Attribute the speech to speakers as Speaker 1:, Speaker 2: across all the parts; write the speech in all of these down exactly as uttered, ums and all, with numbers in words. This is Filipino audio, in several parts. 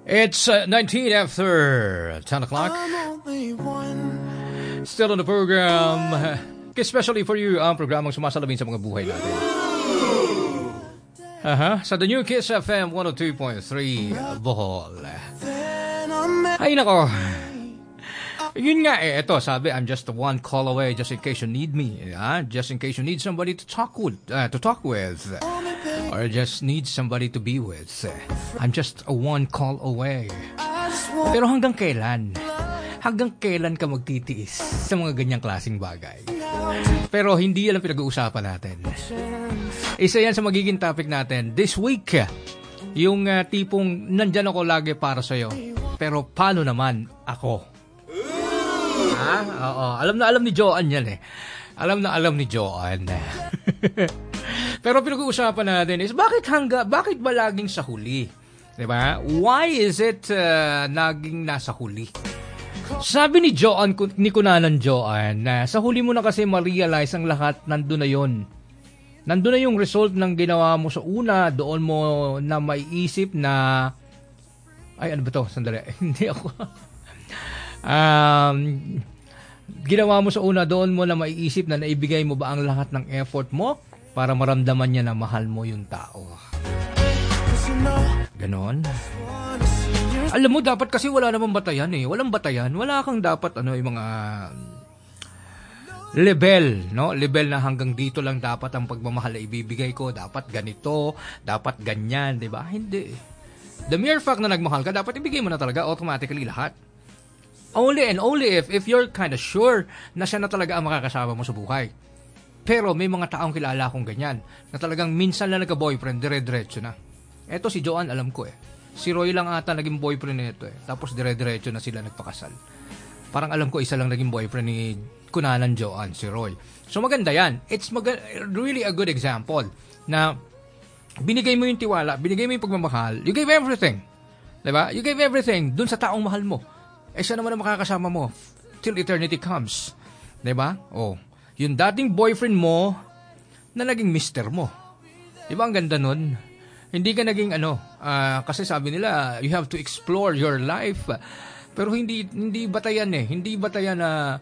Speaker 1: It's uh, nineteen after ten o'clock. Still on the program. Especially for you, ang programang sumasalamin sa mga buhay natin. Uh-huh. Sa The New Kiss F M one oh two point three, Bohol. Ay nako. Yun nga eh, ito sabi, I'm just one call away just in case you need me. Yeah? Just in case you need somebody to talk with, uh, to talk with. Or just need somebody to be with. I'm just a one call away. Pero hanggang kailan? Hanggang kailan ka magtitiis sa mga ganyang klaseng bagay? Pero hindi yan ang pinag-uusapan natin. Isa yan sa magiging topic natin this week. Yung uh, tipong nandyan ako lagi para sa'yo. Pero paano naman ako? Ha? Oo. Alam na alam ni Joanne yan eh. Alam na alam ni Joanne. Pero pinag-uusapan natin is bakit hangga, bakit ba laging sa huli? Diba? Why is it uh, naging nasa huli? Sabi ni Joanne, ni Kunanan Joanne, na sa huli mo na kasi ma-realize ang lahat, nandun na yun. Nandun na yung result ng ginawa mo sa una, doon mo na maiisip na, ay ano ba to? Sandali, hindi ako. um, ginawa mo sa una, doon mo na maiisip na naibigay mo ba ang lahat ng effort mo para maramdaman niya na mahal mo yung tao. Ganon. Alam mo, dapat kasi wala namang batayan eh. Walang batayan. Wala kang dapat ano yung mga level, no? Level na hanggang dito lang dapat ang pagmamahal na ibibigay ko. Dapat ganito, dapat ganyan, di ba? Hindi. The mere fact na nagmahal ka, dapat ibigay mo na talaga automatically lahat. Only and only if if you're kind of sure na siya na talaga ang makakasama mo sa buhay. Pero may mga taong kilala akong ganyan na talagang minsan lang nagka-boyfriend, dire-diretso na. Eto si Joanne, alam ko eh. Si Roy lang ata naging boyfriend nito eh. Tapos dire-diretso na sila nagpakasal. Parang alam ko isa lang naging boyfriend ni Kunanan Joanne, si Roy. So maganda yan. It's mag- really a good example na binigay mo yung tiwala, binigay mo yung pagmamahal, you gave everything. Diba? You gave everything dun sa taong mahal mo. Eh siya naman ang makakasama mo till eternity comes. Diba? Oh. Yung dating boyfriend mo na naging mister mo. Diba ang ganda nun? Hindi ka naging ano, uh, kasi sabi nila, you have to explore your life. Pero hindi hindi batayan eh. Hindi batayan na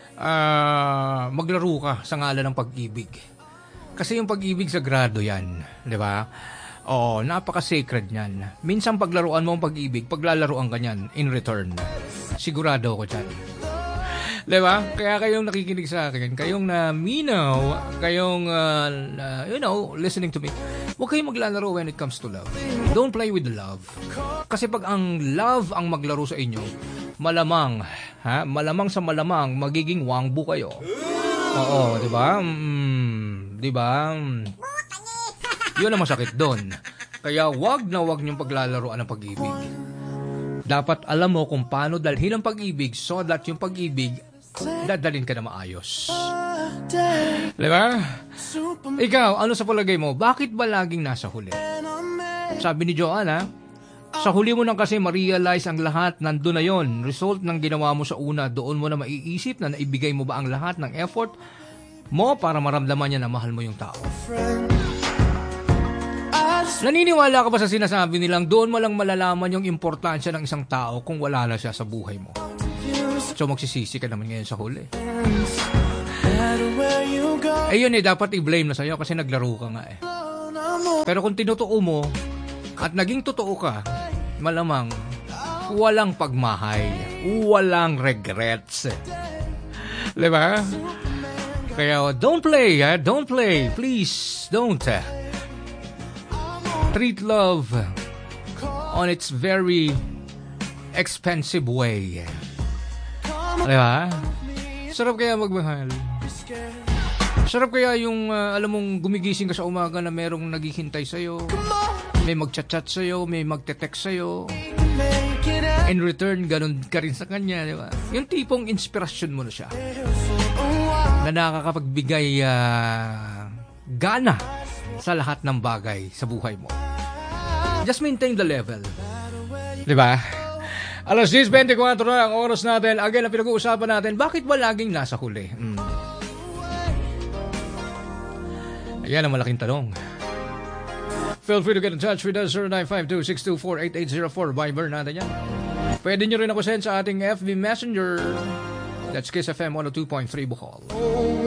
Speaker 1: uh, maglaro ka sa ngalan ng pag-ibig. Kasi yung pag-ibig sagrado yan. Di ba? Oo, napaka-sacred niyan. Minsan paglaruan mo ang pag-ibig, paglalaruan ka niyan in return. Sigurado ako dyan. Diba? Kaya kayong nakikinig sa akin, kayong naminaw, kayong, uh, uh, you know, listening to me, huwag kayong maglalaro when it comes to love. Don't play with love. Kasi pag ang love ang maglaro sa inyo, malamang, ha? Malamang sa malamang, magiging wangbu kayo. Oo, diba? Mm, diba? Yun ang masakit doon. Kaya wag na wag niyong paglalaroan ng pag-ibig. Dapat alam mo kung paano dalhin ang pag-ibig so that yung pag-ibig dadalhin ka na maayos. Diba? Ikaw, ano sa palagay mo? Bakit ba laging nasa huli? Sabi ni Joanna, sa huli mo nang kasi ma-realize ang lahat, nandun na yon. Result ng ginawa mo sa una, doon mo na maiisip na naibigay mo ba ang lahat ng effort mo para maramdaman niya na mahal mo yung tao. Naniniwala ka ba sa sinasabi nilang doon mo lang malalaman yung importansya ng isang tao kung wala na siya sa buhay mo? So magsisisi ka naman ngayon sa huli. Eh yun eh, dapat i-blame na sa'yo kasi naglaro ka nga eh. Pero kung tinutuo mo at naging totoo ka, malamang walang pagmahay, walang regrets. Diba? Kaya don't play, ha? Don't play. Please, don't. Treat love on its very expensive way. Diba? Sarap kaya magmahal. Sarap kaya yung, uh, alam mong, gumigising ka sa umaga na merong naghihintay sa'yo. May magchat-chat sa'yo, may magte-text sa'yo. In return, ganun ka rin sa kanya, diba? Yung tipong inspirasyon mo na siya. Na nakakapagbigay uh, gana sa lahat ng bagay sa buhay mo. Just maintain the level. Diba? alas diyes bentikwatro na ang oras natin. Again, ang pinag-uusapan natin, bakit ba laging nasa huli? Hmm. Ayan ang malaking tanong. Feel free to get in touch with us, zero nine five two, six two four, eight eight zero four. Viber natin yan. Pwede nyo rin ako send sa ating F B Messenger. That's Kiss F M one oh two point three Bohol.